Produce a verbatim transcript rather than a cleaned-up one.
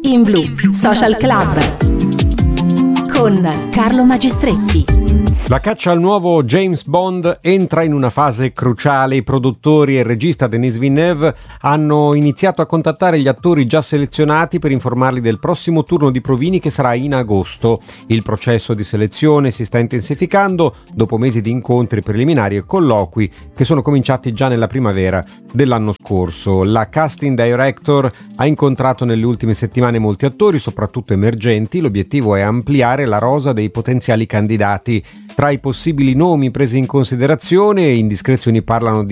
In Blu Social Club con Carlo Magistretti. La caccia al nuovo James Bond entra in una fase cruciale. I produttori e il regista Denis Villeneuve hanno iniziato a contattare gli attori già selezionati per informarli del prossimo turno di provini che sarà in agosto. Il processo di selezione si sta intensificando dopo mesi di incontri preliminari e colloqui che sono cominciati già nella primavera dell'anno scorso. La casting director ha incontrato nelle ultime settimane molti attori, soprattutto emergenti. L'obiettivo è ampliare la rosa dei potenziali candidati. Tra i possibili nomi presi in considerazione, indiscrezioni parlano di